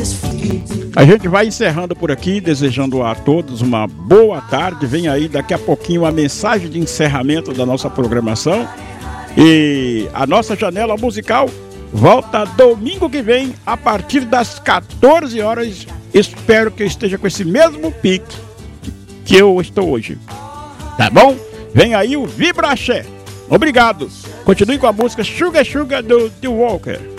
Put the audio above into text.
A gente vai encerrando por aqui, desejando a todos uma boa tarde. Vem aí daqui a pouquinho a mensagem de encerramento da nossa programação. E a nossa janela musical volta domingo que vem, a partir das 14 horas. Espero que eu esteja com esse mesmo pique que eu estou hoje. Tá bom? Vem aí o Vibra Axé. Obrigado. Continue com a música Sugar Sugar do The Walker.